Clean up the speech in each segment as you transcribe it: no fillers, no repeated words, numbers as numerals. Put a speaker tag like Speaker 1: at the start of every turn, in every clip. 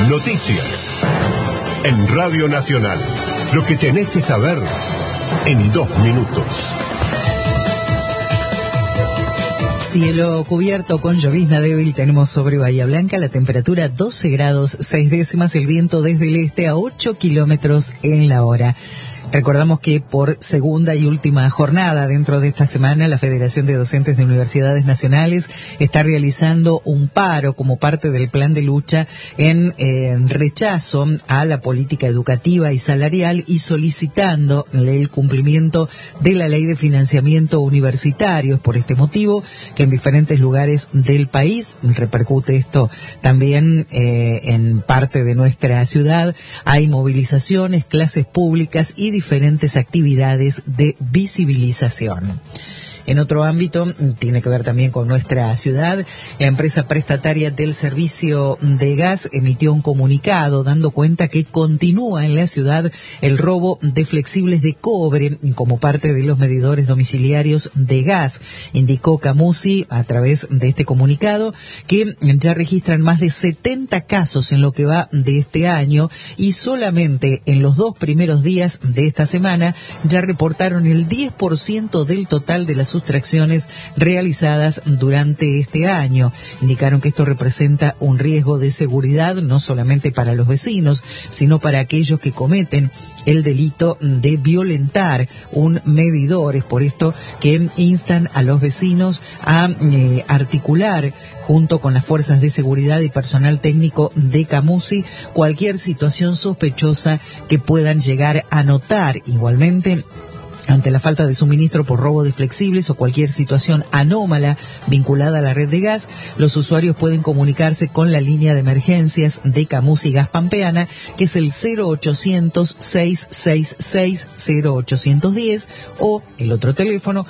Speaker 1: Noticias. En Radio Nacional. Lo que tenés que saber en 2 minutos.
Speaker 2: Cielo cubierto con llovizna débil tenemos sobre Bahía Blanca, la temperatura 12 grados 6 décimas, el viento desde el este a 8 kilómetros en la hora. Recordamos que por segunda y última jornada dentro de esta semana, la Federación de Docentes de Universidades Nacionales está realizando un paro como parte del plan de lucha en rechazo a la política educativa y salarial y solicitando el cumplimiento de la ley de financiamiento universitario. Es por este motivo que en diferentes lugares del país, repercute esto también en parte de nuestra ciudad, hay movilizaciones, clases públicas y diferentes actividades de visibilización. En otro ámbito, tiene que ver también con nuestra ciudad, la empresa prestataria del servicio de gas emitió un comunicado dando cuenta que continúa en la ciudad el robo de flexibles de cobre como parte de los medidores domiciliarios de gas. Indicó Camusi a través de este comunicado que ya registran más de 70 casos en lo que va de este año y solamente en los 2 primeros días de esta semana ya reportaron el 10% del total de las sustracciones realizadas durante este año. Indicaron que esto representa un riesgo de seguridad no solamente para los vecinos, sino para aquellos que cometen el delito de violentar un medidor. Es por esto que instan a los vecinos a articular junto con las fuerzas de seguridad y personal técnico de Camusi cualquier situación sospechosa que puedan llegar a notar. Igualmente, ante la falta de suministro por robo de flexibles o cualquier situación anómala vinculada a la red de gas, los usuarios pueden comunicarse con la línea de emergencias de Camusi Gas Pampeana, que es el 0800-666-0810 o el otro teléfono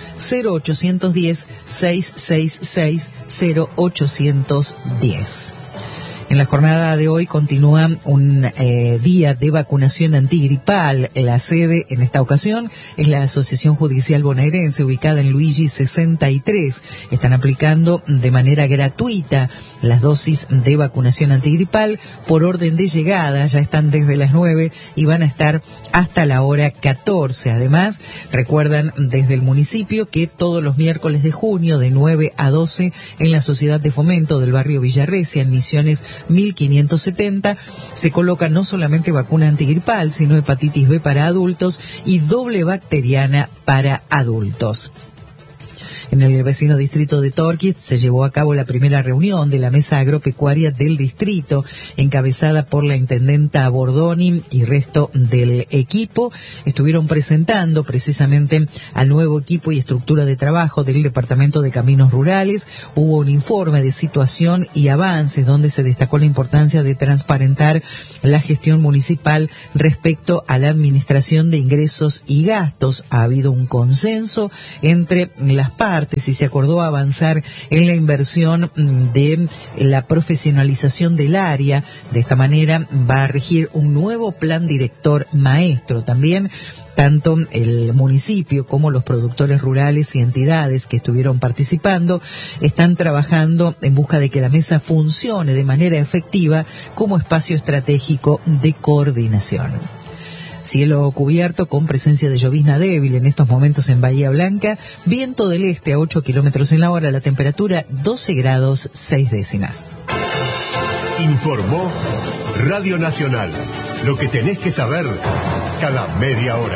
Speaker 2: 0810-666-0810. En la jornada de hoy continúa un día de vacunación antigripal. La sede en esta ocasión es la Asociación Judicial Bonaerense, ubicada en Luigi 63. Están aplicando de manera gratuita las dosis de vacunación antigripal por orden de llegada. Ya están desde las 9 y van a estar hasta la hora 14. Además, recuerdan desde el municipio que todos los miércoles de junio de 9 a 12 en la Sociedad de Fomento del barrio Villarrecia, en Misiones 1570, se coloca no solamente vacuna antigripal, sino hepatitis B para adultos y doble bacteriana para adultos. En el vecino distrito de Torquín se llevó a cabo la primera reunión de la Mesa Agropecuaria del distrito, encabezada por la intendenta Bordoni y resto del equipo. Estuvieron presentando precisamente al nuevo equipo y estructura de trabajo del Departamento de Caminos Rurales. Hubo un informe de situación y avances donde se destacó la importancia de transparentar la gestión municipal respecto a la administración de ingresos y gastos. Ha habido un consenso entre las partes y se acordó avanzar en la inversión de la profesionalización del área. De esta manera va a regir un nuevo plan director maestro. También tanto el municipio como los productores rurales y entidades que estuvieron participando están trabajando en busca de que la mesa funcione de manera efectiva como espacio estratégico de coordinación. Cielo cubierto con presencia de llovizna débil en estos momentos en Bahía Blanca, viento del este a 8 kilómetros en la hora, la temperatura 12 grados 6 décimas.
Speaker 1: Informó Radio Nacional. Lo que tenés que saber cada media hora.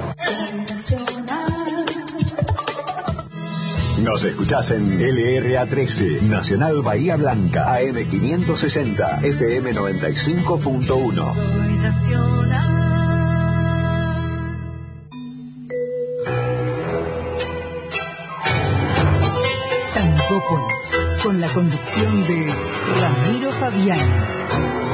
Speaker 3: Nos escuchás en LRA 13, Nacional Bahía Blanca, AM 560, FM 95.1.
Speaker 4: Soy nacional. Tampoco con la conducción de Ramiro Fabián.